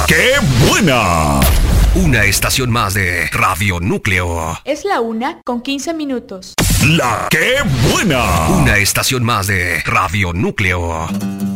¡Qué buena! Una estación más de Radio Núcleo. Es la 1:15. ¡La qué buena! Una estación más de Radio Núcleo.